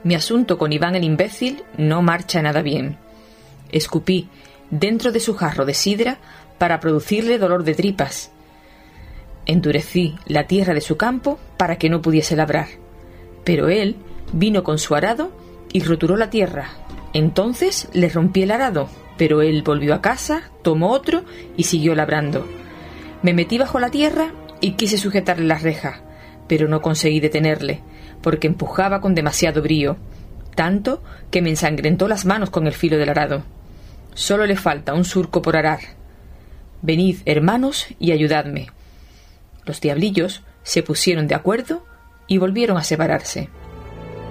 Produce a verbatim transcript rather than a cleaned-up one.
Mi asunto con Iván el imbécil no marcha nada bien. Escupí dentro de su jarro de sidra para producirle dolor de tripas. Endurecí la tierra de su campo para que no pudiese labrar. Pero él vino con su arado y roturó la tierra. Entonces le rompí el arado, pero él volvió a casa, tomó otro y siguió labrando. Me metí bajo la tierra y quise sujetarle la reja, pero no conseguí detenerle, porque empujaba con demasiado brío, tanto que me ensangrentó las manos con el filo del arado. Solo le falta un surco por arar. Venid, hermanos, y ayudadme. Los diablillos se pusieron de acuerdo y volvieron a separarse.